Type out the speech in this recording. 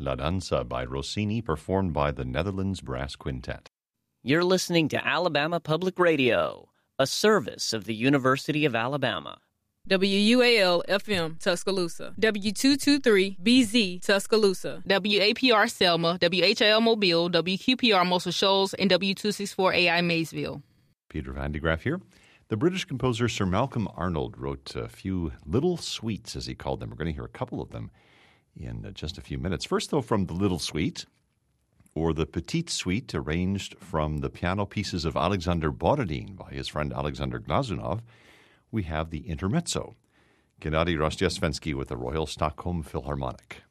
La Danza by Rossini, performed by the Netherlands Brass Quintet. You're listening to Alabama Public Radio, a service of the University of Alabama. WUAL-FM, Tuscaloosa. W223-BZ, Tuscaloosa. WAPR Selma, WHIL Mobile, WQPR Muscle Shoals, and W264AI Maysville. Peter Van de Graaf here. The British composer Sir Malcolm Arnold wrote a few little suites, as he called them. We're going to hear a couple of them in just a few minutes. First, though, from the Little Suite, or the Petite Suite, arranged from the piano pieces of Alexander Borodin by his friend Alexander Glazunov, we have the Intermezzo, Gennady Rostisvensky with the Royal Stockholm Philharmonic.